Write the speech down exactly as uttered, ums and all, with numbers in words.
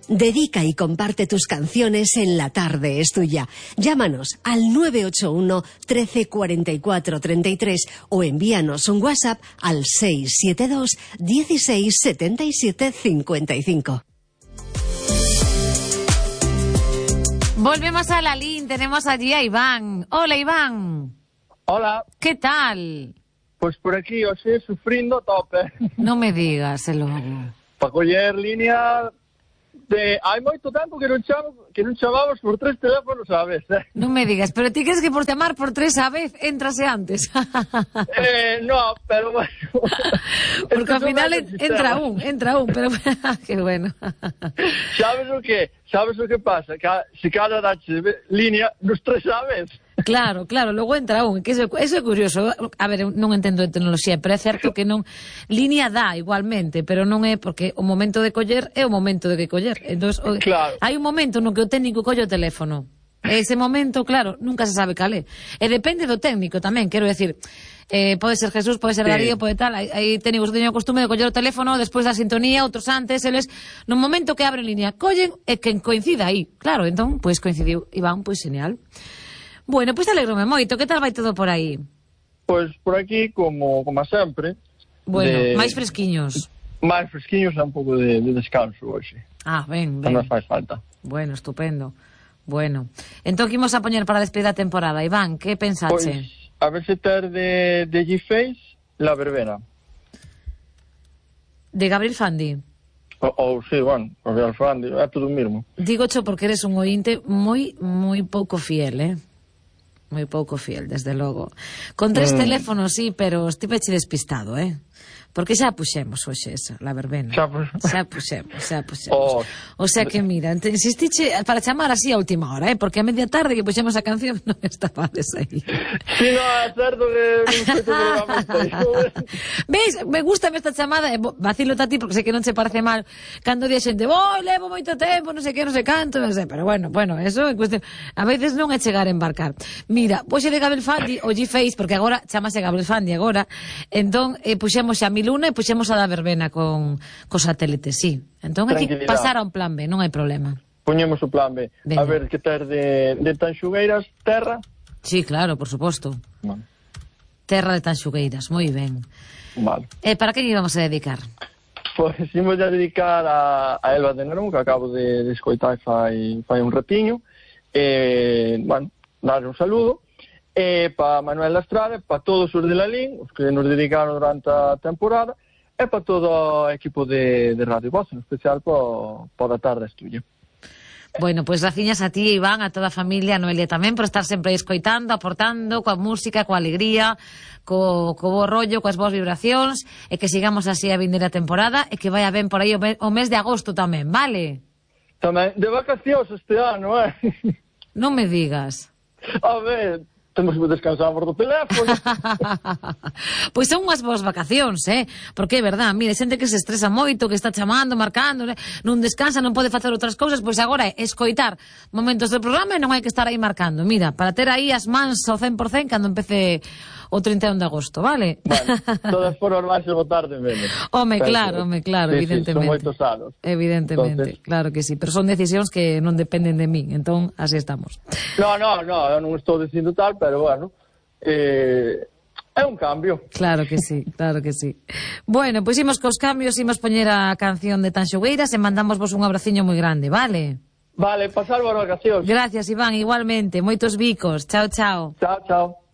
Dedica y comparte tus canciones en La Tarde es Tuya. Llámanos al nueve ocho uno, trece, cuarenta y cuatro, treinta y tres o envíanos un WhatsApp al seis siete dos, dieciséis, setenta y siete, cincuenta y cinco. Volvemos a la línea, tenemos allí a Iván. Hola, Iván. Hola. ¿Qué tal? Pois por aquí, hoxe, sufrindo a tope. Non me digas, e logo. Para coller línea de... Hai moito tempo que non, chamo, que non chamamos por tres teléfonos a vez, eh? Non me digas, pero ti crees que por chamar por tres a vez entrase antes? eh, no, pero bueno. Porque ao final entra un, entra un, pero... que bueno. Sabes o que? Sabes o que pasa? Que se cada dache línea, nos tres a vez. Claro, claro, logo entra un, que eso, eso é curioso. A ver, non entendo de tecnoloxía, pero é certo que non línea dá igualmente, pero non é porque o momento de coller é o momento de que coller. Entón, claro. Hai un momento no que o técnico colle o teléfono. Ese momento, claro, nunca se sabe cal é. E depende do técnico tamén, quero decir, eh, pode ser Jesús, pode ser sí. Darío, pode tal, aí técnicos que teñen o costume de coller o teléfono despois da sintonía, outros antes, eles, no momento que abren línea, collen e quen coincida aí. Claro, entón, pois coincidiu Iván, pois genial. Bueno, pois pues alegrome moito. Que tal vai todo por aí? Pois por aquí, como, como sempre. Bueno, de... máis fresquiños. Máis fresquiños e un pouco de, de descanso hoxe. Ah, ben, ben. Non nos faz falta. Bueno, estupendo. Bueno, entón que imos a poñer para despedir a temporada? Iván, que pensache? Pois, a ver se ter de, de G-Face La Verbena. De Gabriel Fandi? Ou, ou sí, bueno, Gabriel Fandi, é todo o mesmo. Dígocho porque eres un ointe moi, moi pouco fiel, eh? Moi pouco fiel, desde logo. Con tres mm. teléfonos, sí, pero estiveche despistado, eh? Porque xa puxemos hoxe esa, La Verbena. Xa, pu... xa puxemos, xa puxemos. Oh. O sea que, mira, insistiche para chamar así a última hora, eh? Porque a media tarde que puxemos a canción non estabades aí. Si, no, é certo que non sei seguramente. Veis, me gusta esta chamada, e vacilo a ti porque sei que non se parece mal cando di a xente, voi, levo moito tempo, non sei que, non sei canto, non sei, pero bueno, bueno, eso é cuestión. A veces non é chegar a embarcar. Mira, poxe de Gabriel Fandi, o G-Face, porque agora chamase Gabriel Fandi agora, entón, eh, puxemos xa Miluna e puxemos a La Verbena con, con satélite, sí. Entón hai que pasar a un plan B, non hai problema. Poñemos o plan B. Venga. A ver, que ter de, de Tanxugueiras, terra? Sí, claro, por suposto. Vale. Terra de Tanxugueiras, moi ben. Vale. E para que íbamos a dedicar? Pois imos a dedicar a, a Elba de Nerón, que acabo de, de escoitar fai, fai un ratiño. E, bueno, darle un saludo. E para Manuel Lastrade, para todos os de Lalín, os que nos dedicaron durante a temporada, e para todo o equipo de, de Radio Voz, en especial para, para a Tarde es Tuya. Bueno, pois pues, graciñas a ti, Iván, a toda a familia, a Noelia tamén, por estar sempre escoitando, aportando, coa música, coa alegría, co, co bo rollo, coas boas vibracións, e que sigamos así a vindeira temporada, e que vaya ben por aí o mes, o mes de agosto tamén, vale? Tamén, de vacacións este ano, eh? Non me digas. A ver... temos que descansar do teléfono. Pois son unhas boas vacacións, eh? Porque é verdad, mire, xente que se estresa moito, que está chamando, marcando, eh? Non descansa, non pode facer outras cousas, pois agora é escoitar momentos do programa e non hai que estar aí marcando. Mira, para ter aí as mans ao cen por cen cando empece o trinta e un de agosto, vale? Bueno, todas foron máis e votar de menos. Home, claro, home, claro, sí, evidentemente. Sí, son moitos anos. Evidentemente, entonces... claro que sí, pero son decisións que non dependen de min, entón así estamos. No, no, no, eu non estou dicindo tal, pero bueno, eh, é un cambio. Claro que sí, claro que sí. Bueno, pois pues imos cos cambios, imos poñer a canción de Tanxugueiras e mandamos vos un abraciño moi grande, vale? Vale, pasar boas vacacións. Gracias, Iván, igualmente, moitos bicos. Chao, chao. Chao, chao.